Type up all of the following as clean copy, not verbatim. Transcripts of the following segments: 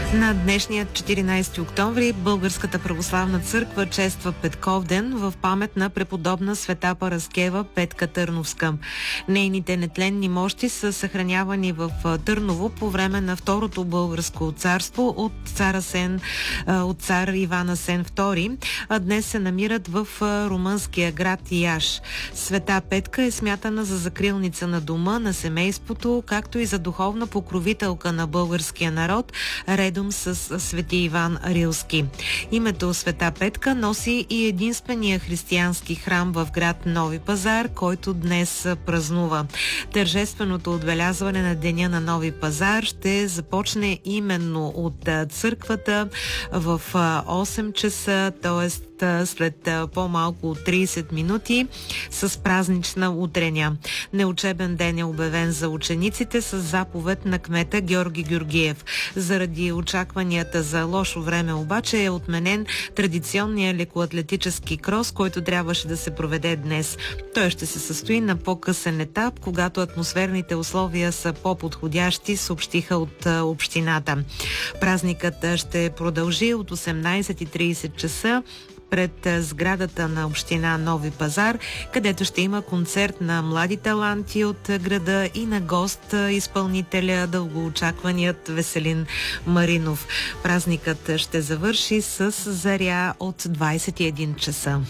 На днешния 14 октомври Българската православна църква чества Петков ден в памет на преподобна Света Параскева Петка Търновска. Нейните нетленни мощи са съхранявани в Търново по време на Второто българско царство от цар Иван Асен II, а днес се намират в румънския град Яш. Света Петка е смятана за закрилница на дома, на семейството, както и за духовна покровителка на българския народ, редом с Свети Иван Рилски. Името Света Петка носи и единствения християнски храм в град Нови пазар, който днес празнува. Тържественото отбелязване на Деня на Нови пазар ще започне именно от църквата в 8 часа, т.е. след по-малко от 30 минути с празнична утреня. Неучебен ден е обявен за учениците с заповед на кмета Георги Георгиев. Заради очакванията за лошо време обаче е отменен традиционния лекоатлетически крос, който трябваше да се проведе днес. Той ще се състои на по-късен етап, когато атмосферните условия са по-подходящи, съобщиха от общината. Празникът ще продължи от 18:30 часа пред сградата на община Нови пазар, където ще има концерт на млади таланти от града и на гост изпълнителя дългоочакваният Веселин Маринов. Празникът ще завърши с заря от 21 часа.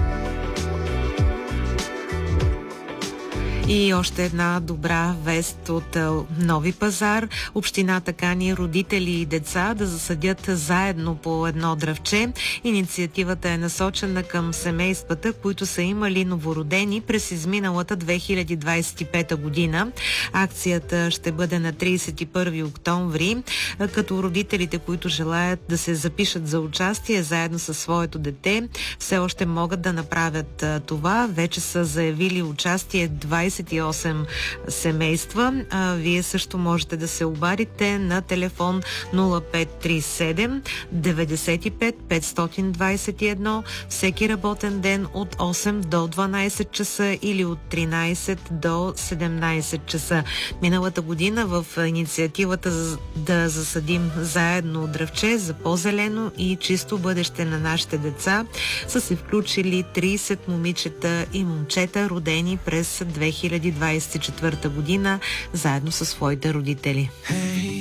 И още една добра вест от Нови пазар. Общината кани родители и деца да засадят заедно по едно дръвче. Инициативата е насочена към семействата, които са имали новородени през изминалата 2025 година. Акцията ще бъде на 31 октомври, като родителите, които желаят да се запишат за участие заедно със своето дете, все още могат да направят това. Вече са заявили участие 28 семейства. Вие също можете да се обадите на телефон 0537 95 521 всеки работен ден от 8 до 12 часа или от 13 до 17 часа. Миналата година в инициативата да засадим заедно дръвче за по-зелено и чисто бъдеще на нашите деца са се включили 30 момичета и момчета, родени през 2024 година, заедно със своите родители.